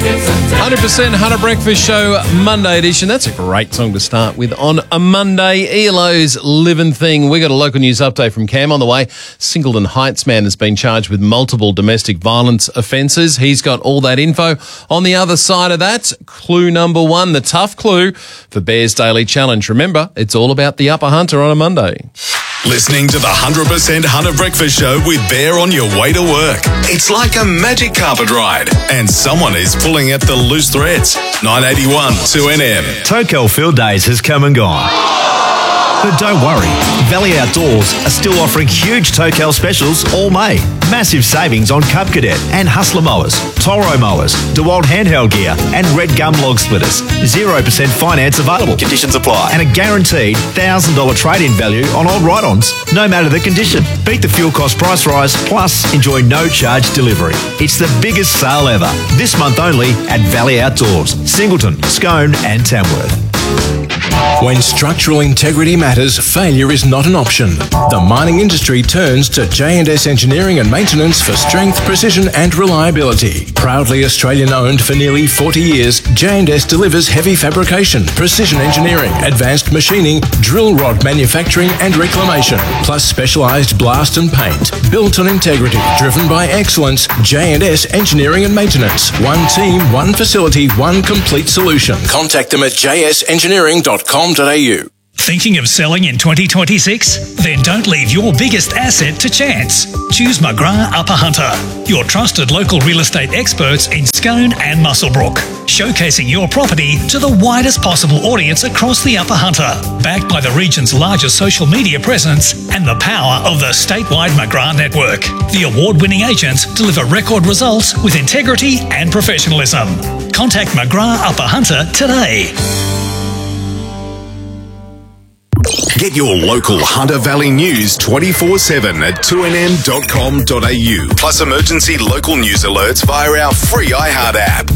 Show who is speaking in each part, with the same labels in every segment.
Speaker 1: 100% Hunter Breakfast Show Monday edition. That's a great song to start with on a Monday. ELO's Living Thing. We got a local news update from Cam on the way. Singleton Heights man has been charged with multiple domestic violence offences. He's got all that info. On the other side of that, clue number one, the tough clue for Bears Daily Challenge. Remember, it's all about the Upper Hunter on a Monday.
Speaker 2: Listening to the 100% Hunter Breakfast Show with Bear on your way to work. It's like a magic carpet ride, and someone is pulling at the loose threads. 981 2NM.
Speaker 3: Tokel Field Days has come and gone. But don't worry, Valley Outdoors are still offering huge Tokel specials all May. Massive savings on Cub Cadet and Hustler mowers, Toro mowers, DeWalt handheld gear and Red Gum log splitters. 0% finance available. Conditions apply. And a guaranteed $1,000 trade-in value on old ride-ons, no matter the condition. Beat the fuel cost price rise, plus enjoy no charge delivery. It's the biggest sale ever. This month only at Valley Outdoors, Singleton, Scone and Tamworth.
Speaker 4: When structural integrity matters, failure is not an option. The mining industry turns to J&S Engineering and Maintenance for strength, precision and reliability. Proudly Australian-owned for nearly 40 years, J&S delivers heavy fabrication, precision engineering, advanced machining, drill rod manufacturing and reclamation, plus specialised blast and paint. Built on integrity, driven by excellence, J&S Engineering and Maintenance. One team, one facility, one complete solution. Contact them at jsengineering.com.au.
Speaker 5: Thinking of selling in 2026? Then don't leave your biggest asset to chance. Choose McGrath Upper Hunter, your trusted local real estate experts in Scone and Muswellbrook, showcasing your property to the widest possible audience across the Upper Hunter, backed by the region's largest social media presence and the power of the statewide McGrath network. The award-winning agents deliver record results with integrity and professionalism. Contact McGrath Upper Hunter today.
Speaker 2: Get your local Hunter Valley news 24/7 at 2nm.com.au. Plus emergency local news alerts via our free iHeart app.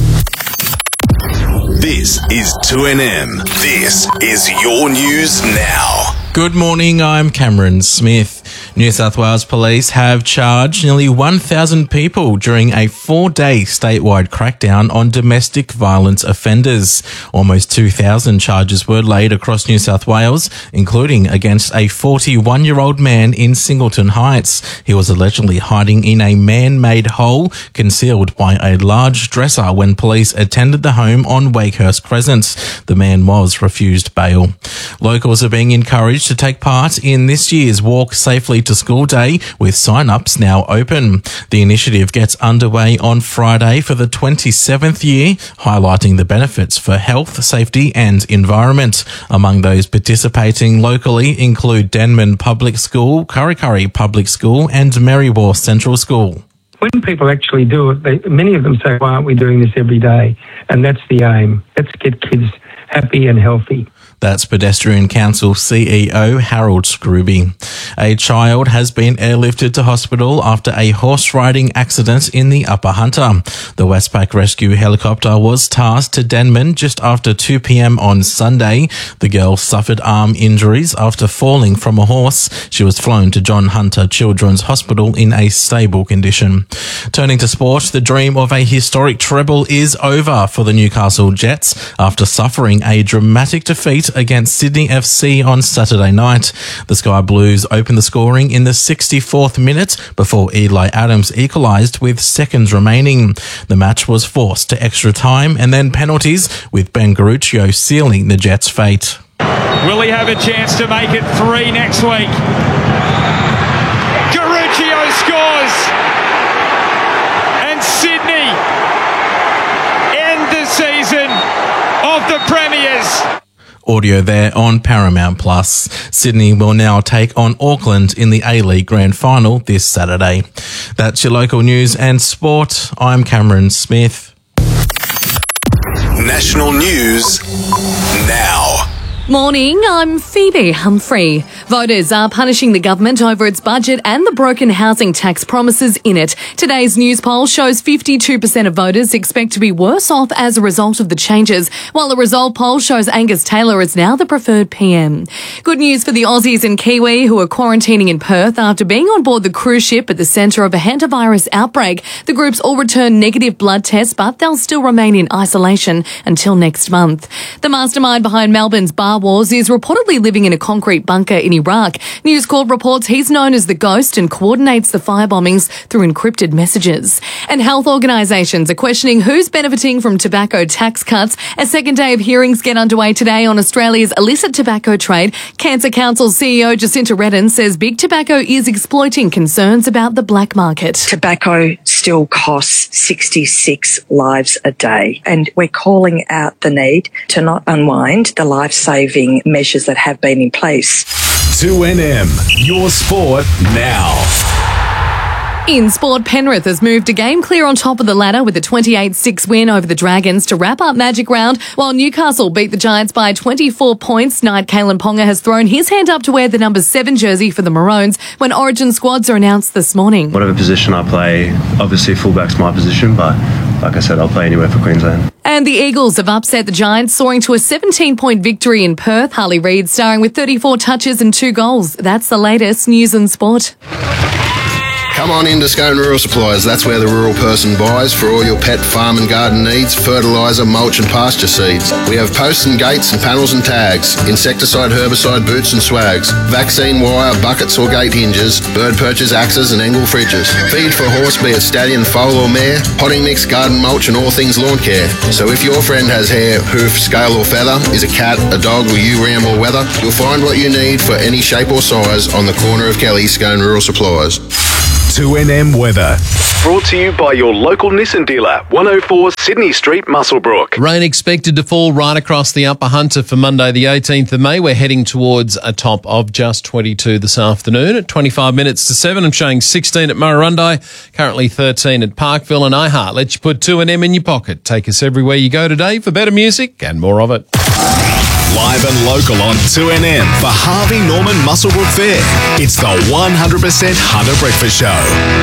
Speaker 2: This is 2NM. This is your news now.
Speaker 6: Good morning, I'm Cameron Smith. New South Wales Police have charged nearly 1,000 people during a 4-day statewide crackdown on domestic violence offenders. Almost 2,000 charges were laid across New South Wales, including against a 41-year-old man in Singleton Heights. He was allegedly hiding in a man-made hole concealed by a large dresser when police attended the home on Wakehurst Crescent. The man was refused bail. Locals are being encouraged to take part in this year's Walk Safely to School Day, with sign-ups now open. The initiative gets underway on Friday for the 27th year, highlighting the benefits for health, safety and environment. Among those participating locally include Denman Public School, Kurri Kurri Public School and Merriwa Central School.
Speaker 7: When people actually do it, many of them say, why aren't we doing this every day? And that's the aim. Let's get kids happy and healthy.
Speaker 6: That's Pedestrian Council CEO Harold Scrooby. A child has been airlifted to hospital after a horse riding accident in the Upper Hunter. The Westpac rescue helicopter was tasked to Denman just after 2 p.m. on Sunday. The girl suffered arm injuries after falling from a horse. She was flown to John Hunter Children's Hospital in a stable condition. Turning to sport, the dream of a historic treble is over for the Newcastle Jets after suffering a dramatic defeat against Sydney FC on Saturday night. The Sky Blues opened the scoring in the 64th minute before Eli Adams equalised with seconds remaining. The match was forced to extra time and then penalties, with Ben Garuccio sealing the Jets' fate.
Speaker 8: Will he have a chance to make it 3 next week? Garuccio scores! And Sydney end the season of the Premiers.
Speaker 6: Audio there on Paramount Plus. Sydney will now take on Auckland in the A-League Grand Final this Saturday. That's your local news and sport. I'm Cameron Smith.
Speaker 2: National news now.
Speaker 9: Morning, I'm Phoebe Humphrey. Voters are punishing the government over its budget and the broken housing tax promises in it. Today's news poll shows 52% of voters expect to be worse off as a result of the changes, while the Resolve poll shows Angus Taylor is now the preferred PM. Good news for the Aussies and Kiwi who are quarantining in Perth after being on board the cruise ship at the centre of a hantavirus outbreak. The groups all returned negative blood tests, but they'll still remain in isolation until next month. The mastermind behind Melbourne's bar wars is reportedly living in a concrete bunker in Iraq. News Corp reports he's known as the Ghost and coordinates the firebombings through encrypted messages. And health organisations are questioning who's benefiting from tobacco tax cuts. A second day of hearings get underway today on Australia's illicit tobacco trade. Cancer Council CEO Jacinta Redden says big tobacco is exploiting concerns about the black market.
Speaker 10: Tobacco still costs 66 lives a day, and we're calling out the need to not unwind the life-saving measures that have been in place.
Speaker 2: 2NM, your sport now.
Speaker 9: In sport, Penrith has moved a game clear on top of the ladder with a 28-6 win over the Dragons to wrap up Magic Round, while Newcastle beat the Giants by 24 points. Knight Kalen Ponga has thrown his hand up to wear the number 7 jersey for the Maroons when Origin squads are announced this morning.
Speaker 11: Whatever position I play, obviously fullback's my position, but like I said, I'll play anywhere for Queensland.
Speaker 9: And the Eagles have upset the Giants, soaring to a 17-point victory in Perth. Harley Reid starring with 34 touches and 2 goals. That's the latest news and sport.
Speaker 12: Come on into Scone Rural Supplies. That's where the rural person buys for all your pet, farm and garden needs, fertiliser, mulch and pasture seeds. We have posts and gates and panels and tags, insecticide, herbicide, boots and swags, vaccine wire, buckets or gate hinges, bird perches, axes and angle fridges. Feed for horse, be it stallion, foal or mare, potting mix, garden mulch and all things lawn care. So if your friend has hair, hoof, scale or feather, is a cat, a dog or you ram or weather, you'll find what you need for any shape or size on the corner of Kelly, Scone Rural Supplies.
Speaker 2: 2NM weather. Brought to you by your local Nissan dealer, 104 Sydney Street, Muswellbrook.
Speaker 1: Rain expected to fall right across the Upper Hunter for Monday the 18th of May. We're heading towards a top of just 22 this afternoon. At 25 minutes to 7, I'm showing 16 at Murrurundi, currently 13 at Parkville and iHeart. Let you put 2NM in your pocket. Take us everywhere you go today for better music and more of it.
Speaker 2: Live and local on 2NM for Harvey Norman Muswellbrook Fair. It's the 100% Hunter Breakfast Show.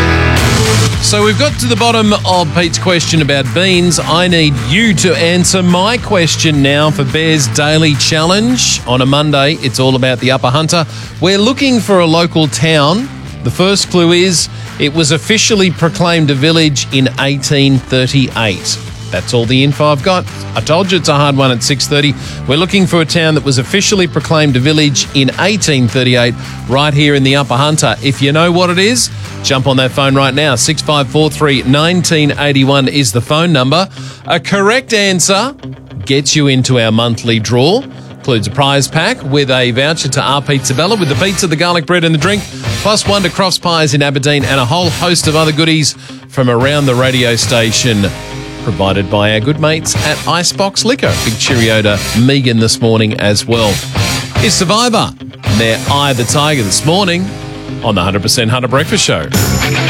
Speaker 1: So we've got to the bottom of Pete's question about beans. I need you to answer my question now for Bear's Daily Challenge. On a Monday, it's all about the Upper Hunter. We're looking for a local town. The first clue is it was officially proclaimed a village in 1838. That's all the info I've got. I told you it's a hard one at 6:30. We're looking for a town that was officially proclaimed a village in 1838 right here in the Upper Hunter. If you know what it is, jump on that phone right now. 6543 1981 is the phone number. A correct answer gets you into our monthly draw. Includes a prize pack with a voucher to Our Pizza Bella with the pizza, the garlic bread and the drink, plus one to Crofts Pies in Aberdeen and a whole host of other goodies from around the radio station, provided by our good mates at Icebox Liquor. Big cheerio to Megan this morning as well. Is Survivor and their Eye the Tiger this morning on the 100% Hunter Breakfast Show.